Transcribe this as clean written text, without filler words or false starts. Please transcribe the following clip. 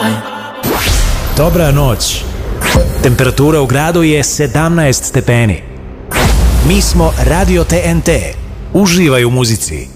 Dobra noć. Temperatura u gradu je 17 stepeni. Mi smo Radio TNT. Uživaj u muzici.